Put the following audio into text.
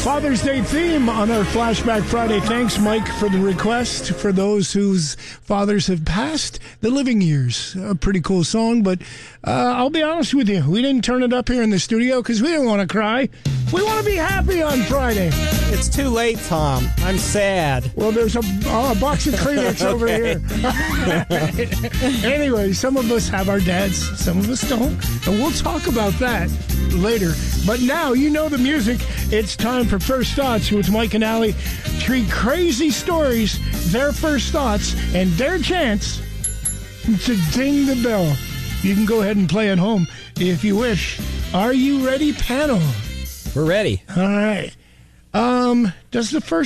Father's Day theme on our Flashback Friday. Thanks, Mike, for the request. For those whose fathers have passed, The Living Years. A pretty cool song, but I'll be honest with you. We didn't turn it up here in the studio because we didn't want to cry. We want to be happy on Friday. It's too late, Tom. I'm sad. Well, there's a box of Kleenex over here. Anyway, some of us have our dads, some of us don't, and we'll talk about that later. But now, you know the music. It's time for First Thoughts with Mike and Allie. 3 crazy stories, their first thoughts, and their chance to ding the bell. You can go ahead and play at home if you wish. Are you ready, panel? We're ready. All right. Does the first